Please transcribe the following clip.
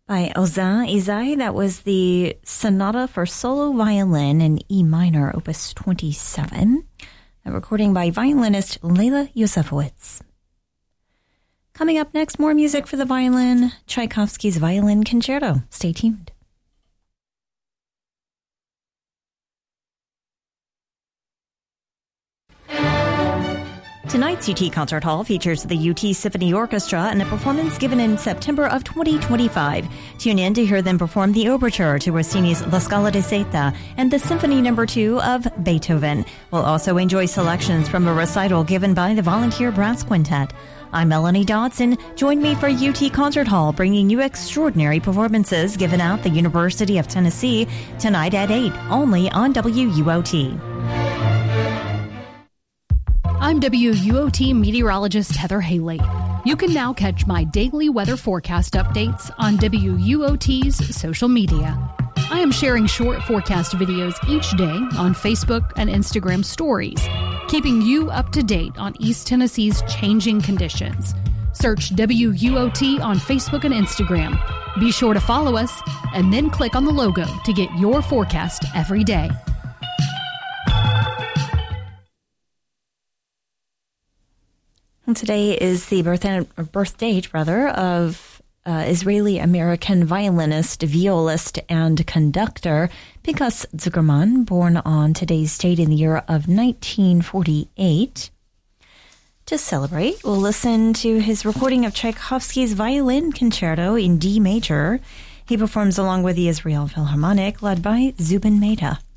By Ozan Izai, that was the Sonata for Solo Violin in E minor, Opus 27, a recording by violinist Leila Yosefowitz. Coming up next, more music for the violin, Tchaikovsky's Violin Concerto. Stay tuned. Tonight's UT Concert Hall features the UT Symphony Orchestra in a performance given in September of 2025. Tune in to hear them perform the overture to Rossini's La Scala di Seta and the Symphony No. 2 of Beethoven. We'll also enjoy selections from a recital given by the Volunteer Brass Quintet. I'm Melanie Dodson. Join me for UT Concert Hall, bringing you extraordinary performances given at the University of Tennessee tonight at 8, only on WUOT. I'm WUOT meteorologist Heather Haley. You can now catch my daily weather forecast updates on WUOT's social media. I am sharing short forecast videos each day on Facebook and Instagram stories, keeping you up to date on East Tennessee's changing conditions. Search WUOT on Facebook and Instagram. Be sure to follow us and then click on the logo to get your forecast every day. And today is the birth date of Israeli-American violinist, violist, and conductor Pinchas Zukerman, born on today's date in the year of 1948. To celebrate, we'll listen to his recording of Tchaikovsky's Violin Concerto in D major. He performs along with the Israel Philharmonic, led by Zubin Mehta.